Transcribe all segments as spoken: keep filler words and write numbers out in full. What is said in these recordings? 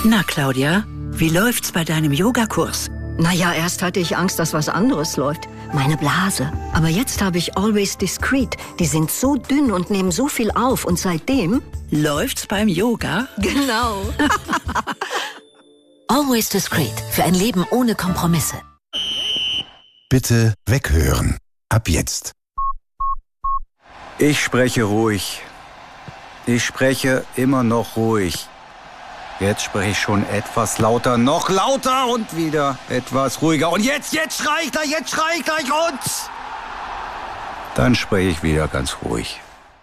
Na, Claudia, wie läuft's bei deinem Yogakurs? Naja, erst hatte ich Angst, dass was anderes läuft. Meine Blase. Aber jetzt habe ich Always Discreet. Die sind so dünn und nehmen so viel auf. Und seitdem... Läuft's beim Yoga? Genau. Always Discreet. Für ein Leben ohne Kompromisse. Bitte weghören. Ab jetzt. Ich spreche ruhig. Ich spreche immer noch ruhig. Jetzt spreche ich schon etwas lauter, noch lauter und wieder etwas ruhiger. Und jetzt, jetzt schrei ich gleich, jetzt schrei ich gleich und... Dann spreche ich wieder ganz ruhig.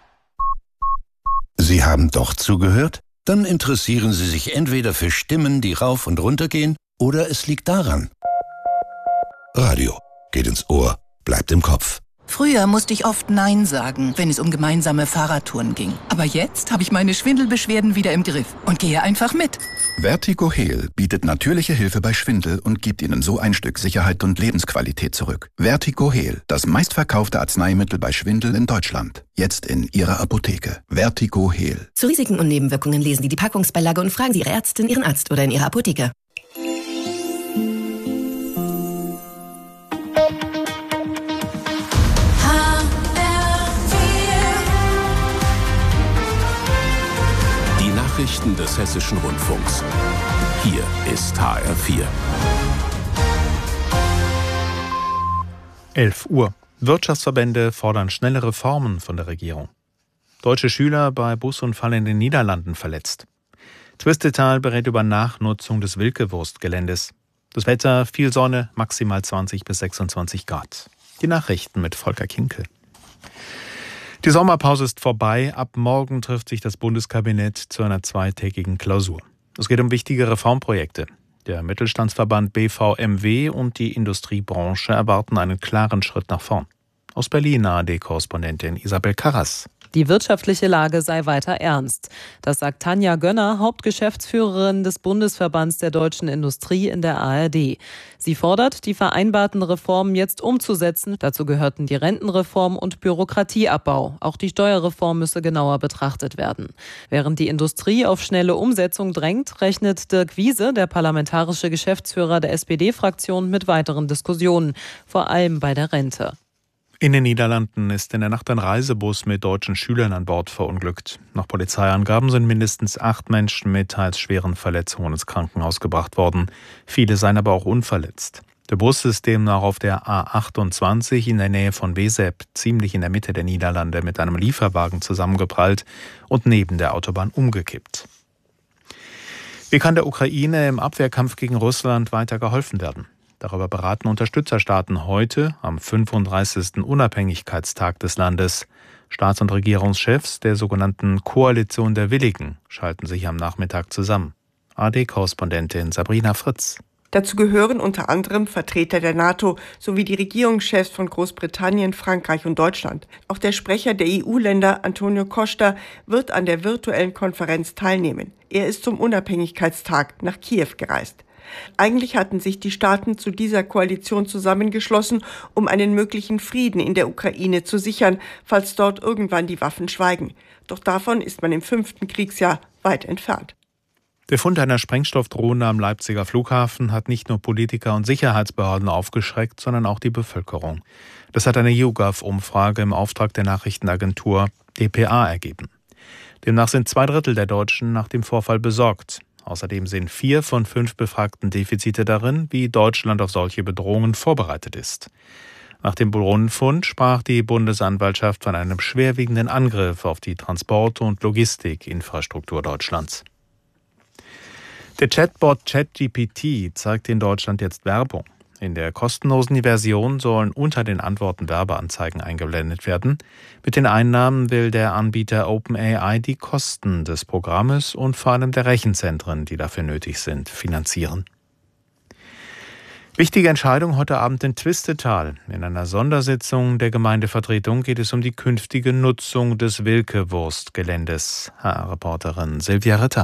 Sie haben doch zugehört? Dann interessieren Sie sich entweder für Stimmen, die rauf und runter gehen, oder es liegt daran. Radio geht ins Ohr, bleibt im Kopf. Früher musste ich oft Nein sagen, wenn es um gemeinsame Fahrradtouren ging. Aber jetzt habe ich meine Schwindelbeschwerden wieder im Griff und gehe einfach mit. Vertigo Heal bietet natürliche Hilfe bei Schwindel und gibt Ihnen so ein Stück Sicherheit und Lebensqualität zurück. Vertigo Heal, das meistverkaufte Arzneimittel bei Schwindel in Deutschland. Jetzt in Ihrer Apotheke. Vertigo Heal. Zu Risiken und Nebenwirkungen lesen Sie die Packungsbeilage und fragen Sie Ihre Ärztin, Ihren Arzt oder in Ihrer Apotheke. Nachrichten des Hessischen Rundfunks. Hier ist H R vier. elf Uhr. Wirtschaftsverbände fordern schnelle Reformen von der Regierung. Deutsche Schüler bei Busunfall in den Niederlanden verletzt. Twistetal berät über Nachnutzung des Wilkewurst-Geländes. Das Wetter, viel Sonne, maximal zwanzig bis sechsundzwanzig Grad. Die Nachrichten mit Volker Kinkel. Die Sommerpause ist vorbei. Ab morgen trifft sich das Bundeskabinett zu einer zweitägigen Klausur. Es geht um wichtige Reformprojekte. Der Mittelstandsverband B V M W und die Industriebranche erwarten einen klaren Schritt nach vorn. Aus Berlin A R D-Korrespondentin Isabel Karras. Die wirtschaftliche Lage sei weiter ernst. Das sagt Tanja Gönner, Hauptgeschäftsführerin des Bundesverbands der deutschen Industrie in der A R D. Sie fordert, die vereinbarten Reformen jetzt umzusetzen. Dazu gehörten die Rentenreform und Bürokratieabbau. Auch die Steuerreform müsse genauer betrachtet werden. Während die Industrie auf schnelle Umsetzung drängt, rechnet Dirk Wiese, der parlamentarische Geschäftsführer der S P D-Fraktion, mit weiteren Diskussionen, vor allem bei der Rente. In den Niederlanden ist in der Nacht ein Reisebus mit deutschen Schülern an Bord verunglückt. Nach Polizeiangaben sind mindestens acht Menschen mit teils schweren Verletzungen ins Krankenhaus gebracht worden. Viele seien aber auch unverletzt. Der Bus ist demnach auf der A achtundzwanzig in der Nähe von Wezep, ziemlich in der Mitte der Niederlande, mit einem Lieferwagen zusammengeprallt und neben der Autobahn umgekippt. Wie kann der Ukraine im Abwehrkampf gegen Russland weiter geholfen werden? Darüber beraten Unterstützerstaaten heute am fünfunddreißigsten Unabhängigkeitstag des Landes. Staats- und Regierungschefs der sogenannten Koalition der Willigen schalten sich am Nachmittag zusammen. A R D-Korrespondentin Sabrina Fritz. Dazu gehören unter anderem Vertreter der NATO sowie die Regierungschefs von Großbritannien, Frankreich und Deutschland. Auch der Sprecher der E U-Länder, Antonio Costa, wird an der virtuellen Konferenz teilnehmen. Er ist zum Unabhängigkeitstag nach Kiew gereist. Eigentlich hatten sich die Staaten zu dieser Koalition zusammengeschlossen, um einen möglichen Frieden in der Ukraine zu sichern, falls dort irgendwann die Waffen schweigen. Doch davon ist man im fünften Kriegsjahr weit entfernt. Der Fund einer Sprengstoffdrohne am Leipziger Flughafen hat nicht nur Politiker und Sicherheitsbehörden aufgeschreckt, sondern auch die Bevölkerung. Das hat eine YouGov-Umfrage im Auftrag der Nachrichtenagentur D P A ergeben. Demnach sind zwei Drittel der Deutschen nach dem Vorfall besorgt. Außerdem sehen vier von fünf Befragten Defizite darin, wie Deutschland auf solche Bedrohungen vorbereitet ist. Nach dem Drohnenfund sprach die Bundesanwaltschaft von einem schwerwiegenden Angriff auf die Transport- und Logistikinfrastruktur Deutschlands. Der Chatbot ChatGPT zeigt in Deutschland jetzt Werbung. In der kostenlosen Version sollen unter den Antworten Werbeanzeigen eingeblendet werden. Mit den Einnahmen will der Anbieter OpenAI die Kosten des Programmes und vor allem der Rechenzentren, die dafür nötig sind, finanzieren. Wichtige Entscheidung heute Abend in Twistetal. In einer Sondersitzung der Gemeindevertretung geht es um die künftige Nutzung des Wilkewurst-Geländes. H R-Reporterin Silvia Ritter.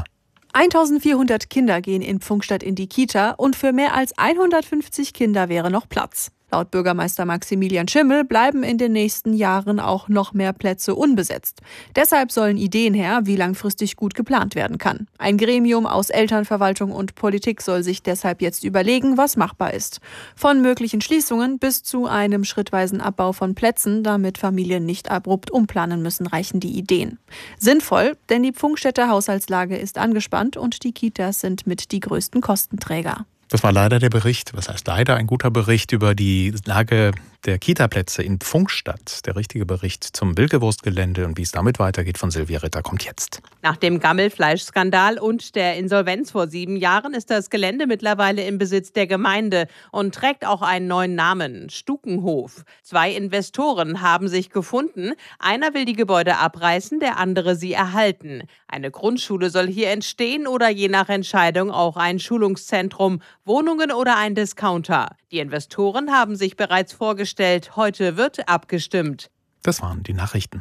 eintausendvierhundert Kinder gehen in Pfungstadt in die Kita und für mehr als hundertfünfzig Kinder wäre noch Platz. Laut Bürgermeister Maximilian Schimmel bleiben in den nächsten Jahren auch noch mehr Plätze unbesetzt. Deshalb sollen Ideen her, wie langfristig gut geplant werden kann. Ein Gremium aus Elternverwaltung und Politik soll sich deshalb jetzt überlegen, was machbar ist. Von möglichen Schließungen bis zu einem schrittweisen Abbau von Plätzen, damit Familien nicht abrupt umplanen müssen, reichen die Ideen. Sinnvoll, denn die Pfungstädter Haushaltslage ist angespannt und die Kitas sind mit die größten Kostenträger. Das war leider der Bericht, was heißt leider, ein guter Bericht über die Lage der Kita-Plätze in Pfungstadt. Der richtige Bericht zum Bilkewurstgelände und wie es damit weitergeht von Silvia Ritter kommt jetzt. Nach dem Gammelfleischskandal und der Insolvenz vor sieben Jahren ist das Gelände mittlerweile im Besitz der Gemeinde und trägt auch einen neuen Namen, Stukenhof. Zwei Investoren haben sich gefunden. Einer will die Gebäude abreißen, der andere sie erhalten. Eine Grundschule soll hier entstehen oder je nach Entscheidung auch ein Schulungszentrum, Wohnungen oder ein Discounter. Die Investoren haben sich bereits vorgestellt. Heute wird abgestimmt. Das waren die Nachrichten.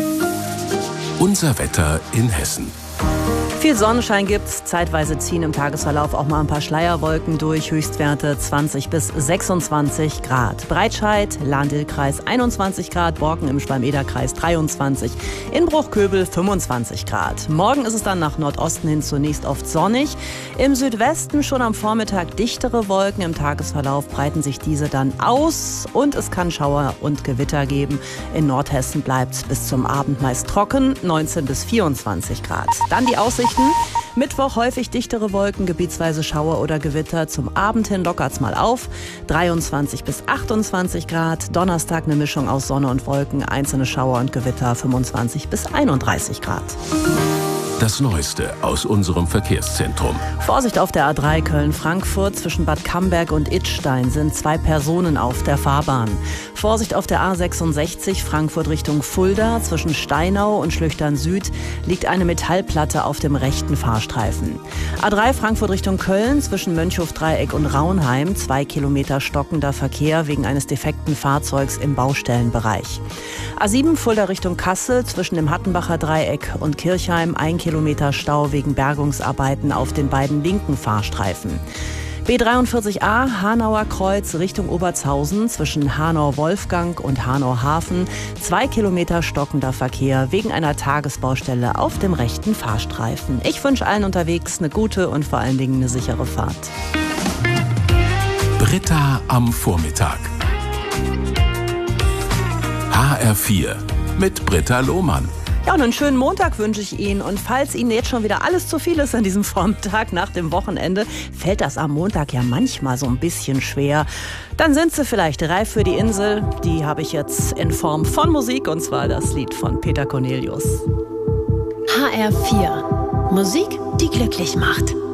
Unser Wetter in Hessen. Viel Sonnenschein gibt's. Zeitweise ziehen im Tagesverlauf auch mal ein paar Schleierwolken durch. Höchstwerte zwanzig bis sechsundzwanzig Grad. Breitscheid, Lahn-Dill-Kreis einundzwanzig Grad. Borken im Schwalm-Eder-Kreis dreiundzwanzig. In Bruchköbel fünfundzwanzig Grad. Morgen ist es dann nach Nordosten hin zunächst oft sonnig. Im Südwesten schon am Vormittag dichtere Wolken. Im Tagesverlauf breiten sich diese dann aus. Und es kann Schauer und Gewitter geben. In Nordhessen bleibt's bis zum Abend meist trocken. neunzehn bis vierundzwanzig Grad. Dann die Aussichten. Mittwoch häufig dichtere Wolken, gebietsweise Schauer oder Gewitter. Zum Abend hin lockert's mal auf. dreiundzwanzig bis achtundzwanzig Grad. Donnerstag eine Mischung aus Sonne und Wolken. Einzelne Schauer und Gewitter. fünfundzwanzig bis einunddreißig Grad. Das Neueste aus unserem Verkehrszentrum. Vorsicht auf der A drei Köln-Frankfurt. Zwischen Bad Camberg und Idstein sind zwei Personen auf der Fahrbahn. Vorsicht auf der A sechsundsechzig Frankfurt Richtung Fulda. Zwischen Steinau und Schlüchtern Süd liegt eine Metallplatte auf dem rechten Fahrstreifen. A drei Frankfurt Richtung Köln. Zwischen Mönchhof-Dreieck und Raunheim. Zwei Kilometer stockender Verkehr wegen eines defekten Fahrzeugs im Baustellenbereich. A sieben Fulda Richtung Kassel. Zwischen dem Hattenbacher Dreieck und Kirchheim. Ein Kilometer Stau wegen Bergungsarbeiten auf den beiden linken Fahrstreifen. B dreiundvierzig a Hanauer Kreuz Richtung Obertshausen zwischen Hanau-Wolfgang und Hanau-Hafen. Zwei Kilometer stockender Verkehr wegen einer Tagesbaustelle auf dem rechten Fahrstreifen. Ich wünsche allen unterwegs eine gute und vor allen Dingen eine sichere Fahrt. Britta am Vormittag. H R vier mit Britta Lohmann. Ja, und einen schönen Montag wünsche ich Ihnen. Und falls Ihnen jetzt schon wieder alles zu viel ist an diesem Vormittag nach dem Wochenende, fällt das am Montag ja manchmal so ein bisschen schwer. Dann sind Sie vielleicht reif für die Insel. Die habe ich jetzt in Form von Musik, und zwar das Lied von Peter Cornelius. H R vier. Musik, die glücklich macht.